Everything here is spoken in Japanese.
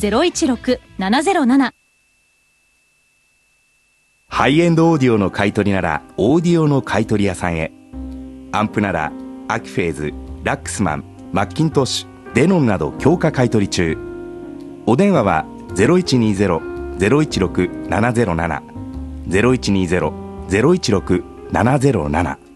0120-016-707。 ハイエンドオーディオの買い取りならオーディオの買い取り屋さんへ。アンプならアキフェーズ、ラックスマン、マッキントッシュ、デノンなど強化買い取り中。お電話は 0120-016-707 0120-016-707。